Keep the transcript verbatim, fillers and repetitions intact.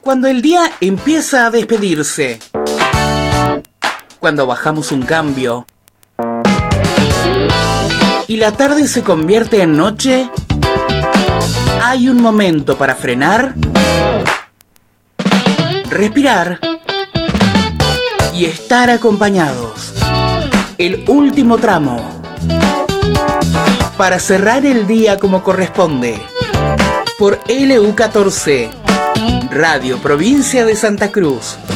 Cuando el día empieza a despedirse, cuando bajamos un cambio y la tarde se convierte en noche, hay un momento para frenar, respirar y estar acompañados. El último tramo para cerrar el día como corresponde por L U catorce, Radio Provincia de Santa Cruz.